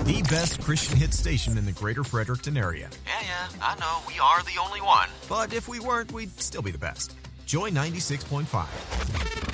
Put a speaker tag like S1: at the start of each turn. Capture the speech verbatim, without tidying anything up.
S1: The best Christian hit station in the greater Fredericton area.
S2: Yeah, yeah, I know. We are the only one.
S1: But if we weren't, we'd still be the best. Joy ninety-six point five.